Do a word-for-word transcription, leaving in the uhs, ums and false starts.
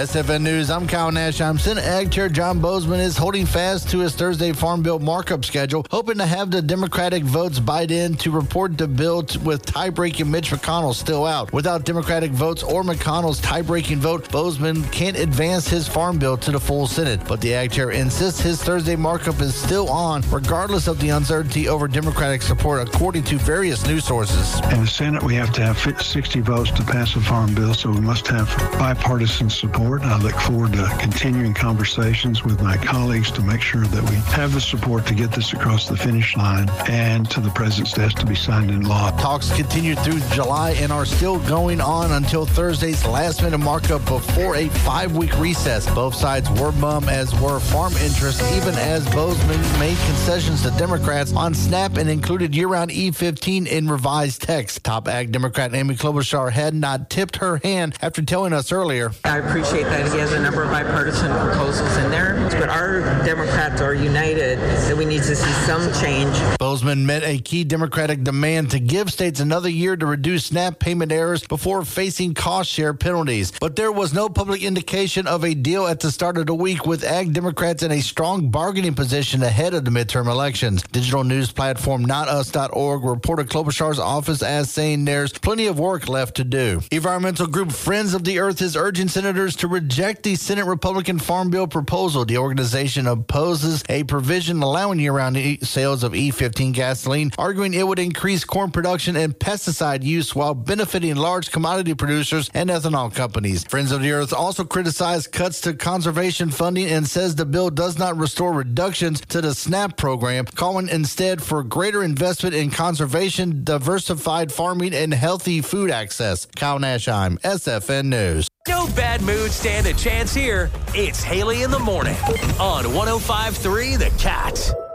S F N News, I'm Kyle Nash. I'm Senate Ag Chair John Boozman is holding fast to his Thursday Farm Bill markup schedule, hoping to have the Democratic votes bite in to report the bill t- with tie-breaking Mitch McConnell still out. Without Democratic votes or McConnell's tie-breaking vote, Boozman can't advance his Farm Bill to the full Senate. But the Ag Chair insists his Thursday markup is still on, regardless of the uncertainty over Democratic support, according to various news sources. In the Senate, we have to have sixty votes to pass a Farm Bill, so we must have bipartisan support. I look forward to continuing conversations with my colleagues to make sure that we have the support to get this across the finish line and to the President's desk to be signed into law. Talks continued through July and are still going on until Thursday's last-minute markup before a five-week recess. Both sides were mum, as were farm interests, even as Boozman made concessions to Democrats on SNAP and included year-round E fifteen in revised text. Top Ag Democrat Amy Klobuchar had not tipped her hand after telling us earlier. I appreciate that he has a number of bipartisan proposals in there, but our Democrats are united that we need to see some change. Boozman met a key Democratic demand to give states another year to reduce SNAP payment errors before facing cost share penalties. But there was no public indication of a deal at the start of the week, with Ag Democrats in a strong bargaining position ahead of the midterm elections. Digital news platform not us dot org reported Klobuchar's office as saying there's plenty of work left to do. Environmental group Friends of the Earth is urging senators to reject the Senate Republican Farm Bill proposal. The organization opposes a provision allowing year-round e- sales of E fifteen gasoline, arguing it would increase corn production and pesticide use while benefiting large commodity producers and ethanol companies. Friends of the Earth also criticized cuts to conservation funding and says the bill does not restore reductions to the SNAP program, calling instead for greater investment in conservation, diversified farming, and healthy food access. Kyle Nashheim, S F N News. No bad moods stand a chance here. It's Haley in the Morning on one oh five point three The Cat.